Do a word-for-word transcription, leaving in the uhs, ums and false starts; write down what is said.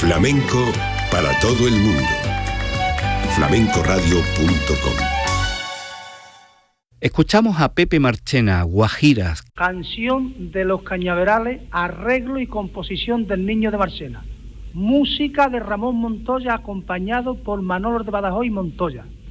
Flamenco para todo el mundo. flamenco radio punto com. Escuchamos a Pepe Marchena, Guajiras. Canción de los Cañaverales, arreglo y composición del Niño de Marchena. Música de Ramón Montoya acompañado por Manolo de Badajoz y Montoya.